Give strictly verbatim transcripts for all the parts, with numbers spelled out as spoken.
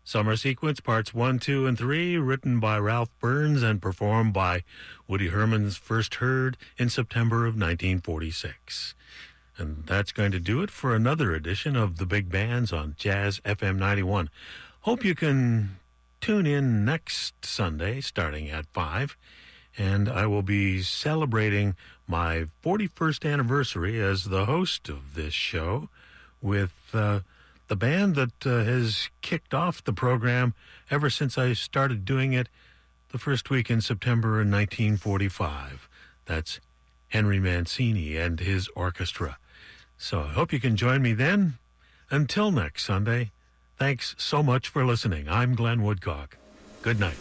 Summer Sequence Parts one, two, and three, written by Ralph Burns and performed by Woody Herman's first heard in September of nineteen forty-six. And that's going to do it for another edition of The Big Bands on Jazz F M ninety-one. Hope you can tune in next Sunday starting at five, and I will be celebrating my forty-first anniversary as the host of this show with uh, the band that uh, has kicked off the program ever since I started doing it the first week in September in nineteen forty-five. That's Henry Mancini and his orchestra. So I hope you can join me then. Until next Sunday, thanks so much for listening. I'm Glenn Woodcock. Good night.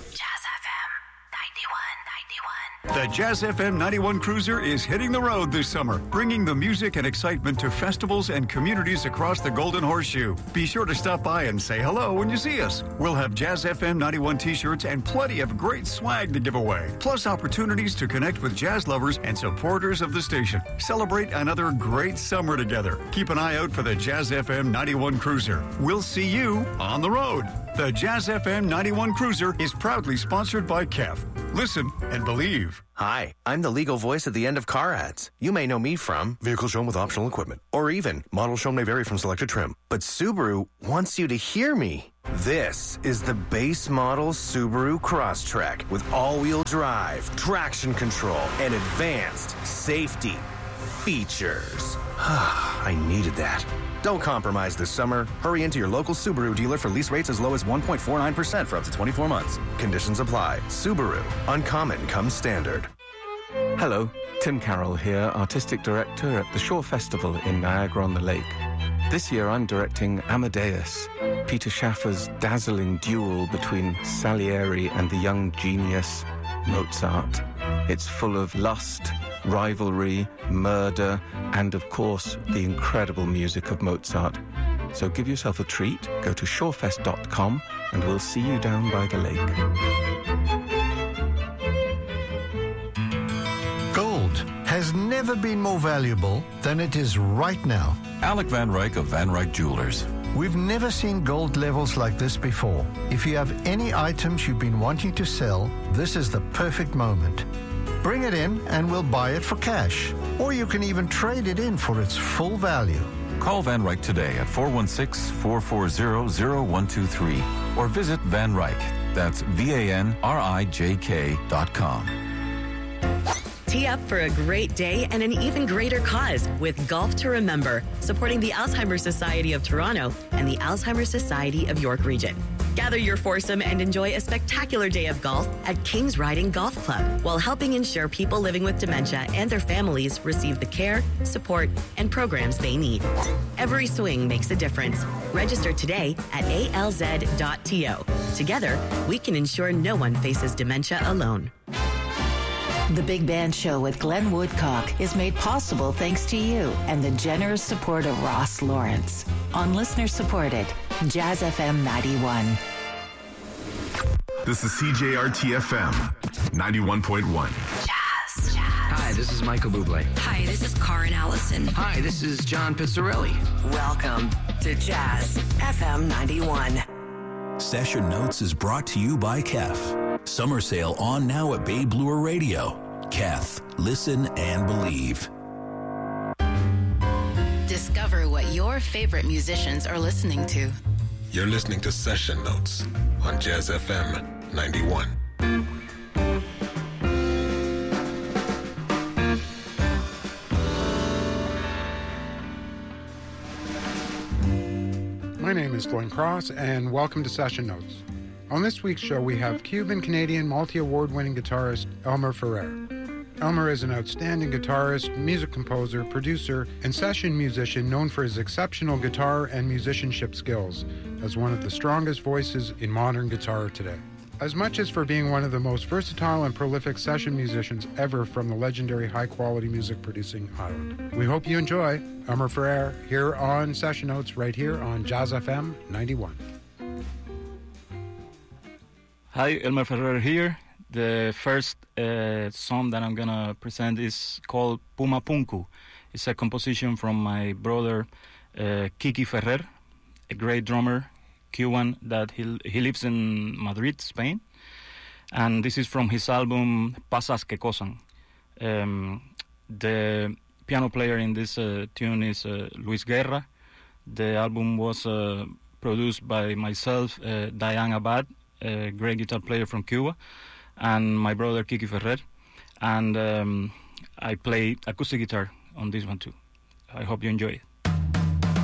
The Jazz F M ninety-one Cruiser is hitting the road this summer, bringing the music and excitement to festivals and communities across the Golden Horseshoe. Be sure to stop by and say hello when you see us. We'll have Jazz F M ninety-one t-shirts and plenty of great swag to give away, plus opportunities to connect with jazz lovers and supporters of the station. Celebrate another great summer together. Keep an eye out for the Jazz F M ninety-one Cruiser. We'll see you on the road. The Jazz F M ninety-one Cruiser is proudly sponsored by K E F. Listen and believe. Hi, I'm the legal voice at the end of car ads. You may know me from vehicle shown with optional equipment, or even model shown may vary from selected trim. But Subaru wants you to hear me. This is the base model Subaru Crosstrek with all-wheel drive, traction control, and advanced safety features. I needed that. Don't compromise this summer. Hurry into your local Subaru dealer for lease rates as low as one point four nine percent for up to twenty-four months. Conditions apply. Subaru. Uncommon comes standard. Hello, Tim Carroll here, Artistic Director at the Shore Festival in Niagara-on-the-Lake. This year I'm directing Amadeus, Peter Schaffer's dazzling duel between Salieri and the young genius Mozart. It's full of lust, rivalry, murder, and of course, the incredible music of Mozart. So give yourself a treat, go to shorefest dot com, and we'll see you down by the lake. Gold has never been more valuable than it is right now. Alec Van Ryk of Van Ryk Jewelers. We've never seen gold levels like this before. If you have any items you've been wanting to sell, this is the perfect moment. Bring it in and we'll buy it for cash. Or you can even trade it in for its full value. Call Van Ryk today at four one six, four four zero, zero one two three or visit Van Ryk. That's V A N R I J K dot com. Tee up for a great day and an even greater cause with Golf to Remember, supporting the Alzheimer's Society of Toronto and the Alzheimer's Society of York Region. Gather your foursome and enjoy a spectacular day of golf at King's Riding Golf Club while helping ensure people living with dementia and their families receive the care, support, and programs they need. Every swing makes a difference. Register today at A L Z dot T O. Together, we can ensure no one faces dementia alone. The Big Band Show with Glenn Woodcock is made possible thanks to you and the generous support of Ross Lawrence on listener-supported Jazz F M ninety-one. This is C J R T F M ninety-one point one. Jazz. Jazz. Hi, this is Michael Bublé. Hi, this is Karin Allison. Hi, this is John Pizzarelli. Welcome to Jazz F M ninety-one. Session Notes is brought to you by K E F. Summer sale on now at Bay Bloor Radio. K E F. Listen and believe. Discover what your favorite musicians are listening to. You're listening to Session Notes on Jazz F M ninety-one. My name is Floyd Cross, and welcome to Session Notes. On this week's show, we have Cuban-Canadian multi-award-winning guitarist Elmer Ferrer. Elmer is an outstanding guitarist, music composer, producer, and session musician known for his exceptional guitar and musicianship skills as one of the strongest voices in modern guitar today. As much as for being one of the most versatile and prolific session musicians ever from the legendary high-quality music-producing island. We hope you enjoy Elmer Ferrer here on Session Notes right here on Jazz F M ninety-one. Hi, Elmer Ferrer here. The first uh, song that I'm going to present is called Puma Punku. It's a composition from my brother uh, Kiki Ferrer, a great drummer, Cuban that he he lives in Madrid, Spain, and this is from his album Pasas que Cosan. Um, the piano player in this uh, tune is uh, Luis Guerra. The album was uh, produced by myself, uh, Diane Abad, a great guitar player from Cuba, and my brother Kiki Ferrer. And um, I play acoustic guitar on this one too. I hope you enjoy it.